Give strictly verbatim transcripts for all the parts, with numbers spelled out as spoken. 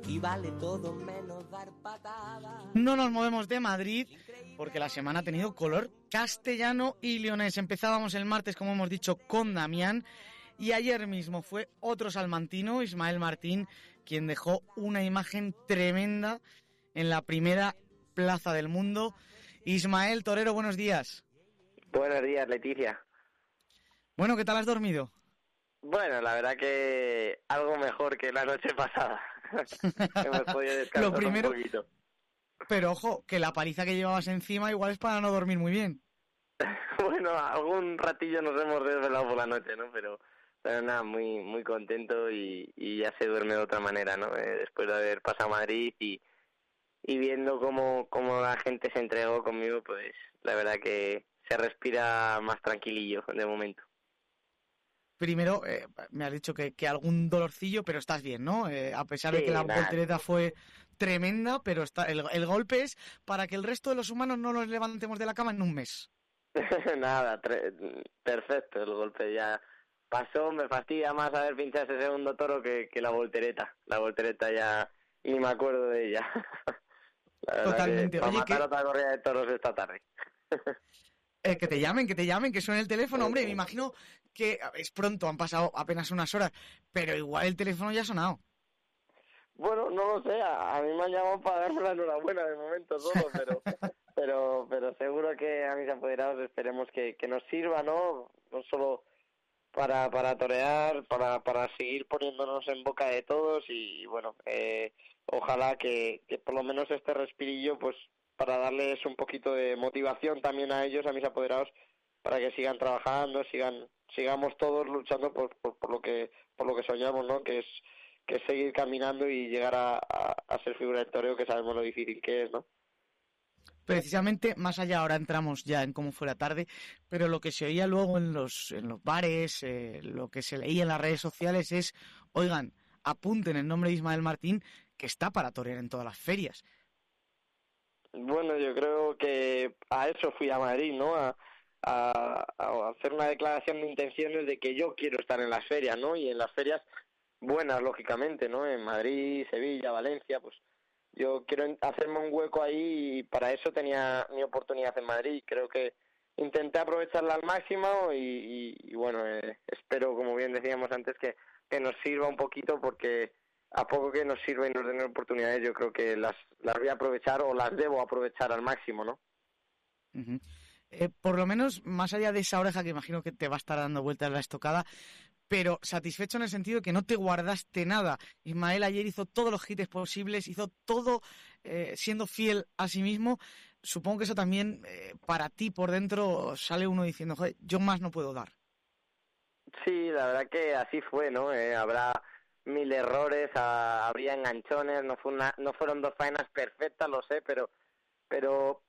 Aquí vale todo menos dar patadas. No nos movemos de Madrid porque la semana ha tenido color castellano y leonés. Empezábamos el martes, como hemos dicho, con Damián. Y ayer mismo fue otro salmantino, Ismael Martín, quien dejó una imagen tremenda en la primera plaza del mundo. Ismael, torero, buenos días. Buenos días, Leticia. Bueno, ¿qué tal has dormido? Bueno, la verdad que algo mejor que la noche pasada. Hemos podido descansar Lo primero, un poquito. Pero ojo, que la paliza que llevabas encima igual es para no dormir muy bien. Bueno, algún ratillo nos hemos desvelado por la noche, ¿no? Pero, pero nada, muy muy contento y, y ya se duerme de otra manera, ¿no? Eh, después de haber pasado a Madrid y, y viendo cómo, cómo la gente se entregó conmigo, pues la verdad que se respira más tranquilillo de momento. Primero, eh, me has dicho que, que algún dolorcillo, pero estás bien, ¿no? Eh, a pesar Sí, de que la nada. voltereta fue tremenda, pero está el, el golpe es para que el resto de los humanos no nos levantemos de la cama en un mes. Nada, tre- perfecto, el golpe ya pasó. Me fastidia más haber pinchado ese segundo toro que, que la voltereta. La voltereta ya ni me acuerdo de ella. La verdad Totalmente. que va a Oye, matar que- otra corrida de toros esta tarde. Eh, que te llamen, que te llamen, que suene el teléfono. Hombre, me imagino que es pronto, han pasado apenas unas horas, pero igual el teléfono ya ha sonado. Bueno, no lo sé, a, a mí me han llamado para darme la enhorabuena de momento solo, pero pero pero seguro que a mis apoderados esperemos que, que nos sirva, ¿no? No solo para para torear, para para seguir poniéndonos en boca de todos y, bueno, eh, ojalá que, que por lo menos este respirillo, pues para darles un poquito de motivación también a ellos, a mis apoderados, para que sigan trabajando, sigan sigamos todos luchando por, por, por lo que por lo que soñamos, ¿no? Que es que es seguir caminando y llegar a, a, a ser figura del toreo, que sabemos lo difícil que es, ¿no? Precisamente, más allá, ahora entramos ya en cómo fue la tarde, pero lo que se oía luego en los, en los bares, eh, lo que se leía en las redes sociales es, oigan, apunten el nombre de Ismael Martín, que está para torear en todas las ferias. Bueno, yo creo que a eso fui a Madrid, ¿no? A, a, a hacer una declaración de intenciones de que yo quiero estar en las ferias, ¿no? Y en las ferias buenas, lógicamente, ¿no? En Madrid, Sevilla, Valencia, pues yo quiero hacerme un hueco ahí y para eso tenía mi oportunidad en Madrid. Creo que intenté aprovecharla al máximo y, y, y bueno, eh, espero, como bien decíamos antes, que, que nos sirva un poquito porque a poco que nos sirva y nos den oportunidades, yo creo que las, las voy a aprovechar o las debo aprovechar al máximo, ¿no? Uh-huh. Eh, por lo menos, más allá de esa oreja que imagino que te va a estar dando vueltas la estocada, pero satisfecho en el sentido de que no te guardaste nada. Ismael ayer hizo todos los hits posibles, hizo todo eh, siendo fiel a sí mismo. Supongo que eso también, eh, para ti por dentro, sale uno diciendo, joder, yo más no puedo dar. Sí, la verdad que así fue, ¿no? Eh, habrá mil errores, a, habría enganchones, no fue una, no fueron dos faenas perfectas, lo sé, pero pero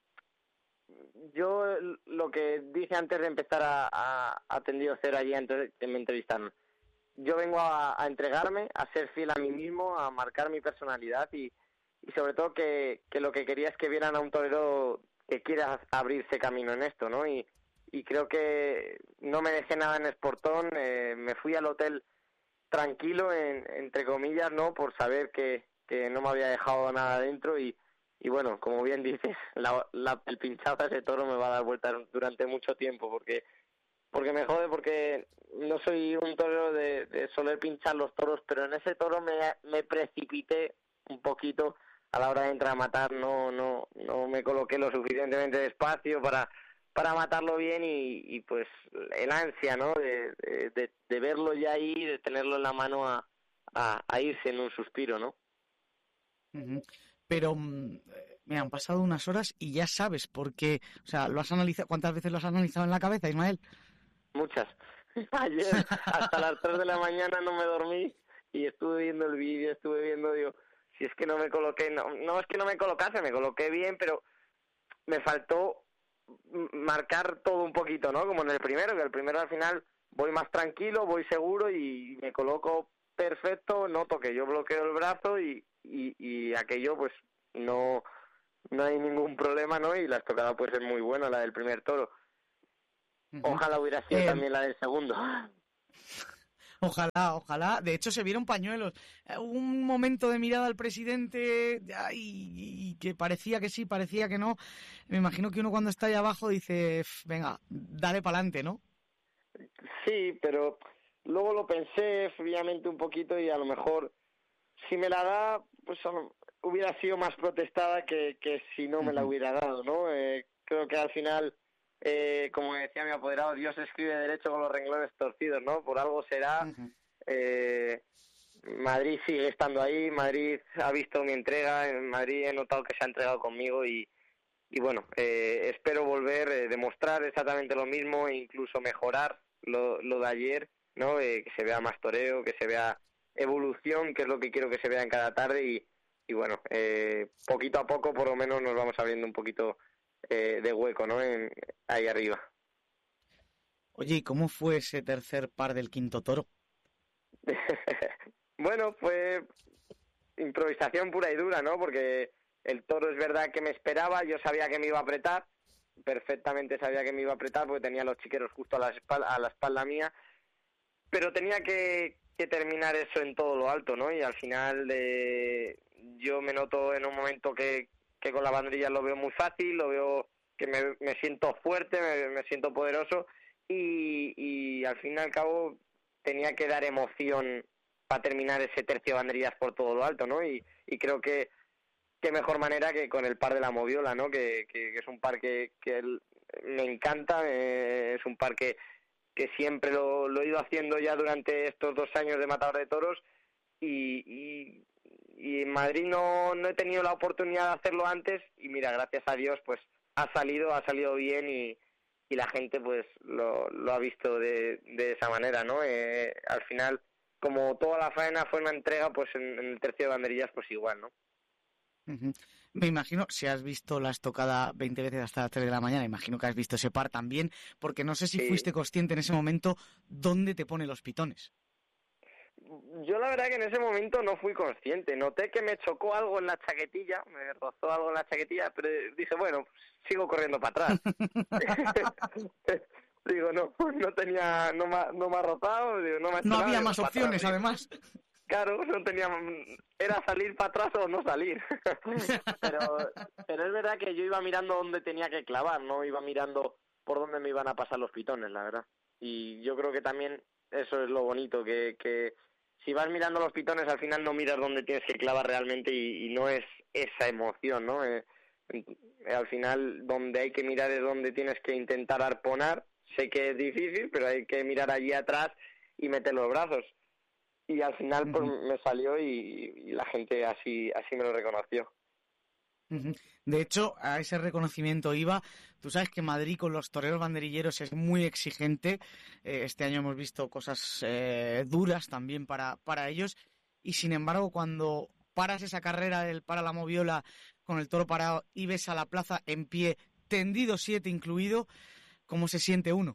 yo lo que dije antes de empezar a, a, a Tendido Cero allí antes de me entrevistaron, yo vengo a, a entregarme, a ser fiel a mí mismo, a marcar mi personalidad y, y sobre todo que, que lo que quería es que vieran a un torero que quiera abrirse camino en esto, ¿no? Y, y creo que no me dejé nada en Esportón, eh, me fui al hotel tranquilo, en, entre comillas, ¿no? Por saber que, que no me había dejado nada dentro y, y bueno, como bien dices, la, la, el pinchazo a ese toro me va a dar vueltas durante mucho tiempo porque porque me jode, porque no soy un torero de, de soler pinchar los toros, pero en ese toro me, me precipité un poquito a la hora de entrar a matar, no no no me coloqué lo suficientemente despacio para para matarlo bien y, y pues el ansia, ¿no? De, de, de verlo ya ahí, de tenerlo en la mano a, a, a irse en un suspiro, ¿no? Uh-huh. Pero, mira, han pasado unas horas y ya sabes por qué, o sea, ¿lo has analizado? ¿Cuántas veces lo has analizado en la cabeza, Ismael? Muchas. Ayer hasta las tres de la mañana no me dormí y estuve viendo el vídeo, estuve viendo, digo, si es que no me coloqué, no, no es que no me colocase, me coloqué bien, pero me faltó marcar todo un poquito, ¿no? Como en el primero, que el primero al final voy más tranquilo, voy seguro y me coloco perfecto, noto que yo bloqueo el brazo y, y, y aquello pues no no hay ningún problema, ¿no? Y la estocada pues es muy buena, la del primer toro. Uh-huh. Ojalá hubiera sido eh, también la del segundo. Ojalá, ojalá. De hecho, se vieron pañuelos. Eh, Hubo un momento de mirada al presidente ya, y, y que parecía que sí, parecía que no. Me imagino que uno cuando está ahí abajo dice, "F, venga, dale para adelante", ¿no? Sí, pero luego lo pensé fríamente un poquito y a lo mejor si me la da, pues a lo- hubiera sido más protestada que, que si no me la Ujú. hubiera dado, ¿no? Eh, creo que al final, eh, como decía mi apoderado, Dios escribe derecho con los renglones torcidos, ¿no? Por algo será. Ujú. Eh, Madrid sigue estando ahí, Madrid ha visto mi entrega, en Madrid he notado que se ha entregado conmigo y, y bueno, eh, espero volver a demostrar exactamente lo mismo e incluso mejorar lo, lo de ayer, ¿no? Eh, que se vea más toreo, que se vea evolución, que es lo que quiero que se vea en cada tarde y, y bueno, eh, poquito a poco por lo menos nos vamos abriendo un poquito eh, de hueco, ¿no? En, ahí arriba. Oye, ¿y cómo fue ese tercer par del quinto toro? Bueno, fue improvisación pura y dura, ¿no? Porque el toro es verdad que me esperaba, yo sabía que me iba a apretar, perfectamente sabía que me iba a apretar porque tenía los chiqueros justo a la espalda, a la espalda mía, pero tenía que, que terminar eso en todo lo alto, ¿no? Y al final eh, yo me noto en un momento que, que con la banderilla lo veo muy fácil, lo veo que me, me siento fuerte, me, me siento poderoso y, y al fin y al cabo tenía que dar emoción para terminar ese tercio de banderillas por todo lo alto, ¿no? Y, y creo que qué mejor manera que con el par de la Moviola, ¿no? Que, que, que es un par que, que él, me encanta, eh, es un par que, que siempre lo, lo he ido haciendo ya durante estos dos años de matador de toros y, y, y en Madrid no, no he tenido la oportunidad de hacerlo antes y mira, gracias a Dios pues ha salido, ha salido bien y, y la gente pues lo, lo ha visto de, de esa manera, ¿no? Eh, al final, como toda la faena fue una entrega, pues en, en el tercio de banderillas pues igual, ¿no? Ujú. Me imagino, si has visto la estocada veinte veces hasta las tres de la mañana, imagino que has visto ese par también, porque no sé si Sí. fuiste consciente en ese momento dónde te pone los pitones. Yo la verdad que en ese momento no fui consciente. Noté que me chocó algo en la chaquetilla, me rozó algo en la chaquetilla, pero dije, bueno, sigo corriendo para atrás. Digo, no, no tenía, no me, ha- no me ha rozado, digo, no me ha hecho No nada, había digo, más para atrás, opciones, digo. además. Claro, no tenía, era salir para atrás o no salir. pero, pero es verdad que yo iba mirando dónde tenía que clavar, no iba mirando por dónde me iban a pasar los pitones, la verdad. Y yo creo que también eso es lo bonito, que, que si vas mirando los pitones al final no miras dónde tienes que clavar realmente y, y no es esa emoción, ¿no? Eh, al final donde hay que mirar es donde tienes que intentar arponar. Sé que es difícil, pero hay que mirar allí atrás y meter los brazos. Y al final pues Ujú, me salió y, y la gente así así me lo reconoció. ujú. De hecho, a ese reconocimiento iba. Tú sabes que Madrid con los toreros banderilleros es muy exigente. Eh, este año hemos visto cosas eh, duras también para, para ellos. Y sin embargo, cuando paras esa carrera del para la moviola con el toro parado y ves a la plaza en pie, tendido siete incluido, ¿cómo se siente uno?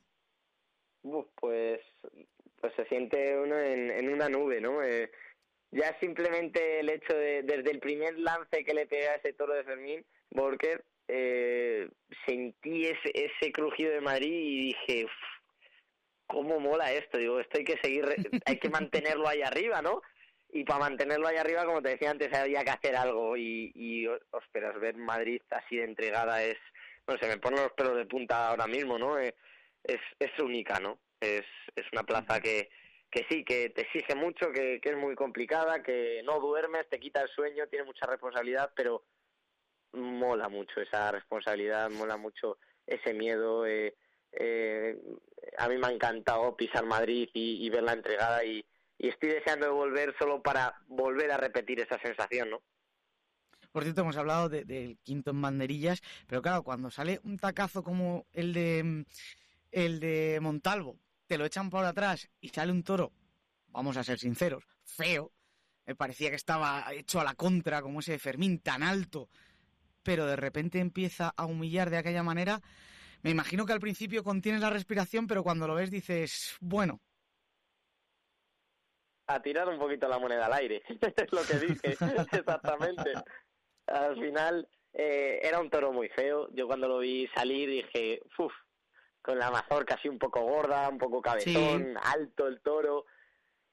Uf, pues pues se siente uno en, en una nube, ¿no? Eh, ya simplemente el hecho de, desde el primer lance que le pegué a ese toro de Fermín, Borker, eh, sentí ese, ese crujido de Madrid y dije, "Uf, cómo mola esto", digo, esto hay que seguir, hay que mantenerlo ahí arriba, ¿no? Y para mantenerlo ahí arriba, como te decía antes, había que hacer algo y, y ostras, ver Madrid así de entregada es, no sé, me ponen los pelos de punta ahora mismo, ¿no? Eh, es, es única, ¿no? Es, es una plaza que, que sí, que te exige mucho, que, que es muy complicada, que no duermes, te quita el sueño, tiene mucha responsabilidad, pero mola mucho esa responsabilidad, mola mucho ese miedo. Eh, eh, a mí me ha encantado pisar Madrid y, y ver la entregada y, y estoy deseando de volver solo para volver a repetir esa sensación, ¿no? Por cierto, hemos hablado de- del quinto en banderillas, pero claro, cuando sale un tacazo como el de mm, el de Montalvo, te lo echan por atrás y sale un toro, vamos a ser sinceros, feo. Me parecía que estaba hecho a la contra, como ese de Fermín, tan alto, pero de repente empieza a humillar de aquella manera. Me imagino que al principio contienes la respiración, pero cuando lo ves dices, bueno. A tirar un poquito la moneda al aire, es lo que dije, exactamente. Al final eh, era un toro muy feo, yo cuando lo vi salir dije, uff, con la mazorca así un poco gorda, un poco Sí. cabezón, alto el toro,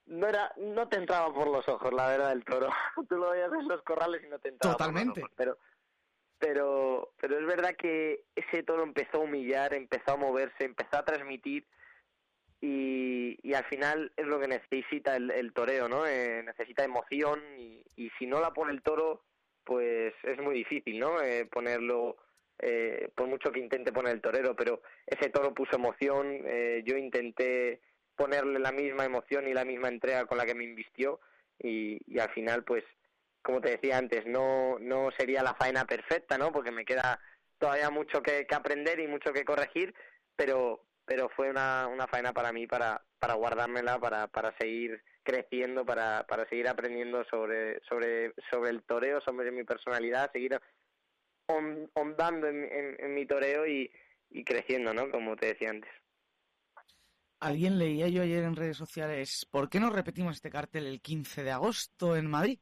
no era, no te entraba por los ojos, la verdad, el toro. Tú lo veías en los corrales y no te entraba Totalmente. por los ojos. Pero, pero, pero es verdad que ese toro empezó a humillar, empezó a moverse, empezó a transmitir y, y al final es lo que necesita el, el toreo, ¿no? Eh, necesita emoción y, y si no la pone el toro, pues es muy difícil, ¿no? Eh, ponerlo, eh, por mucho que intente poner el torero, pero ese toro puso emoción, eh, yo intenté ponerle la misma emoción y la misma entrega con la que me invistió y, y al final, pues, como te decía antes, no no sería la faena perfecta, ¿no? Porque me queda todavía mucho que, que aprender y mucho que corregir, pero pero fue una, una faena para mí, para para guardármela, para para seguir creciendo, para para seguir aprendiendo sobre sobre sobre el toreo, sobre mi personalidad, seguir hondando en, en, en mi toreo y, y creciendo, ¿no? Como te decía antes. Alguien leía yo ayer en redes sociales, ¿por qué no repetimos este cartel el quince de agosto en Madrid?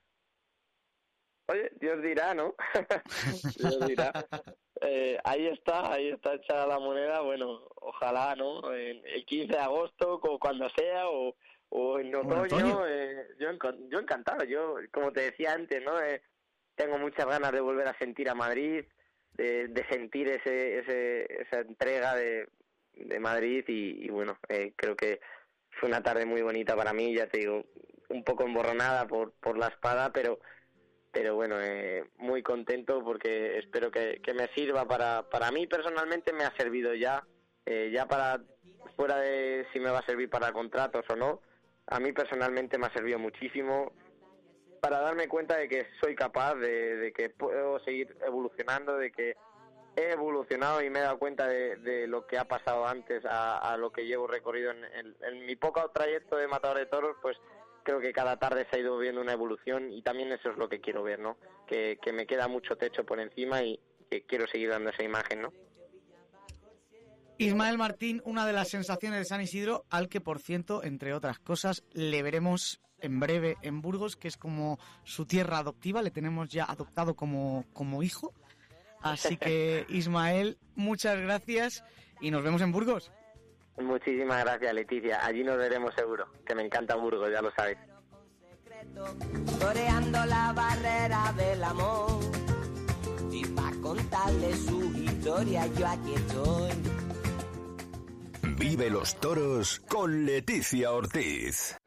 Oye, Dios dirá, ¿no? Dios dirá. Eh, ahí está, ahí está echada la moneda. Bueno, ojalá, ¿no? En el quince de agosto, o cuando sea, o, o en otoño. otoño? Eh, yo, yo encantado. Yo, como te decía antes, ¿no? Eh, tengo muchas ganas de volver a sentir a Madrid, de, de sentir ese, ese esa entrega de, de Madrid y, y bueno, eh, creo que fue una tarde muy bonita para mí, ya te digo, un poco emborronada por, por la espada, pero pero bueno, eh, muy contento porque espero que, que me sirva para para mí personalmente. Me ha servido ya, eh, ya para, fuera de si me va a servir para contratos o no, a mí personalmente me ha servido muchísimo para darme cuenta de que soy capaz, de, de que puedo seguir evolucionando, de que he evolucionado y me he dado cuenta de, de lo que ha pasado antes a, a lo que llevo recorrido en, en, en mi poco trayecto de matador de toros. Pues creo que cada tarde se ha ido viendo una evolución y también eso es lo que quiero ver, ¿no? Que, que me queda mucho techo por encima y que quiero seguir dando esa imagen, ¿no? Ismael Martín, una de las sensaciones de San Isidro, al que, por cierto, entre otras cosas, le veremos en breve en Burgos, que es como su tierra adoptiva, le tenemos ya adoptado como, como hijo. Así que, Ismael, muchas gracias y nos vemos en Burgos. Muchísimas gracias, Leticia. Allí nos veremos seguro, que me encanta Burgos, ya lo sabes. Toreando la barrera del amor y para contarle su historia yo aquí estoy. Vive los toros con Leticia Ortiz.